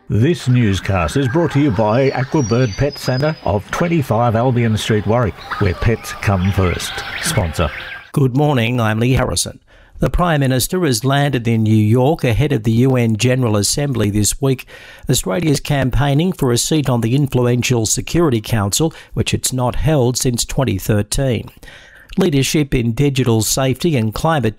This newscast is brought to you by Aquabird Pet Centre of 25 Albion Street, Warwick, where pets come first. Sponsor. Good morning, I'm Lee Harrison. The Prime Minister has landed in New York ahead of the UN General Assembly this week. Australia is campaigning for a seat on the influential Security Council, which it's not held since 2013. Leadership in digital safety and climate